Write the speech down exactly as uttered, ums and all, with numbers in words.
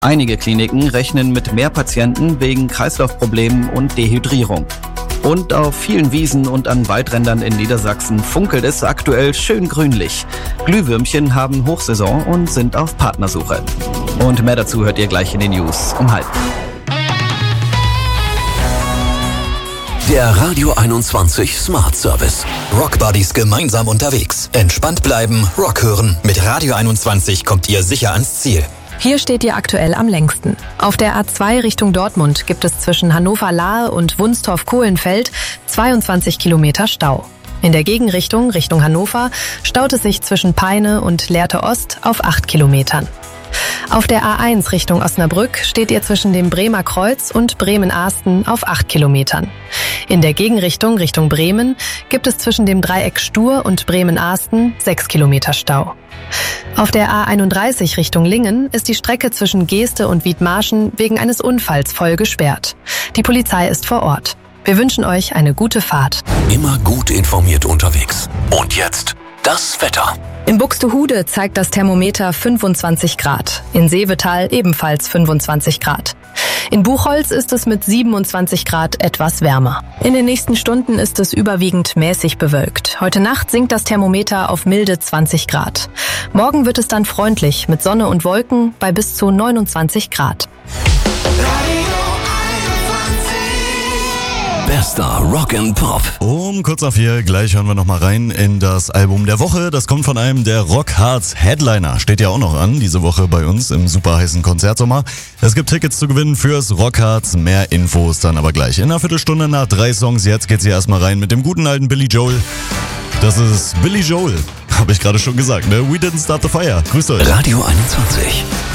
Einige Kliniken rechnen mit mehr Patienten wegen Kreislaufproblemen und Dehydrierung. Und auf vielen Wiesen und an Waldrändern in Niedersachsen funkelt es aktuell schön grünlich. Glühwürmchen haben Hochsaison und sind auf Partnersuche. Und mehr dazu hört ihr gleich in den News um halb. Der Radio einundzwanzig Smart Service. Rockbuddies gemeinsam unterwegs. Entspannt bleiben, Rock hören. Mit Radio einundzwanzig kommt ihr sicher ans Ziel. Hier steht ihr aktuell am längsten. Auf der A zwei Richtung Dortmund gibt es zwischen Hannover-Lahe und Wunstorf-Kohlenfeld zweiundzwanzig Kilometer Stau. In der Gegenrichtung, Richtung Hannover, staut es sich zwischen Peine und Lehrte Ost auf acht Kilometern. Auf der A eins Richtung Osnabrück steht ihr zwischen dem Bremer Kreuz und Bremen-Ahsten auf acht Kilometern. In der Gegenrichtung, Richtung Bremen, gibt es zwischen dem Dreieck Stur und Bremen-Ahsten sechs Kilometer Stau. Auf der A einunddreißig Richtung Lingen ist die Strecke zwischen Geeste und Wiedmarschen wegen eines Unfalls voll gesperrt. Die Polizei ist vor Ort. Wir wünschen euch eine gute Fahrt. Immer gut informiert unterwegs. Und jetzt das Wetter. In Buxtehude zeigt das Thermometer fünfundzwanzig Grad. In Seevetal ebenfalls fünfundzwanzig Grad. In Buchholz ist es mit siebenundzwanzig Grad etwas wärmer. In den nächsten Stunden ist es überwiegend mäßig bewölkt. Heute Nacht sinkt das Thermometer auf milde zwanzig Grad. Morgen wird es dann freundlich mit Sonne und Wolken bei bis zu neunundzwanzig Grad. Bester Rock and Pop. Um kurz nach vier, gleich hören wir nochmal rein in das Album der Woche. Das kommt von einem der Rockhards Headliner. Steht ja auch noch an, diese Woche bei uns im super heißen Konzertsommer. Es gibt Tickets zu gewinnen fürs Rockhards. Mehr Infos dann aber gleich in einer Viertelstunde nach drei Songs. Jetzt geht's hier erstmal rein mit dem guten alten Billy Joel. Das ist Billy Joel, habe ich gerade schon gesagt, ne? We didn't start the fire. Grüßt euch. Radio einundzwanzig.